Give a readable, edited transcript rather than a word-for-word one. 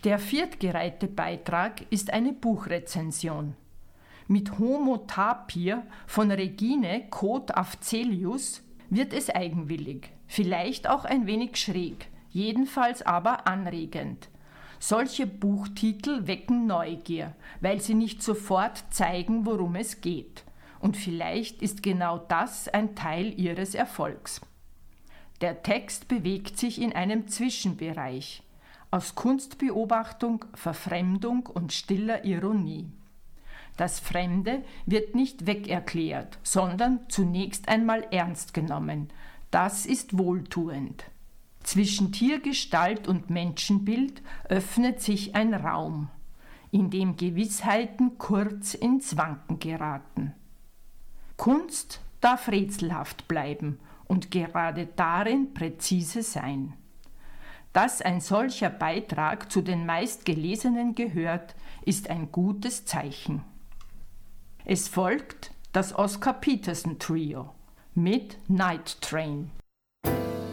Der viertgereihte Beitrag ist eine Buchrezension. Mit Homo Tapir von Regine Koth-Afzelius wird es eigenwillig, vielleicht auch ein wenig schräg, jedenfalls aber anregend. Solche Buchtitel wecken Neugier, weil sie nicht sofort zeigen, worum es geht. Und vielleicht ist genau das ein Teil ihres Erfolgs. Der Text bewegt sich in einem Zwischenbereich aus Kunstbeobachtung, Verfremdung und stiller Ironie. Das Fremde wird nicht wegerklärt, sondern zunächst einmal ernst genommen. Das ist wohltuend. Zwischen Tiergestalt und Menschenbild öffnet sich ein Raum, in dem Gewissheiten kurz ins Wanken geraten. Kunst darf rätselhaft bleiben und gerade darin präzise sein. Dass ein solcher Beitrag zu den meistgelesenen gehört, ist ein gutes Zeichen. Es folgt das Oscar Peterson Trio mit Night Train.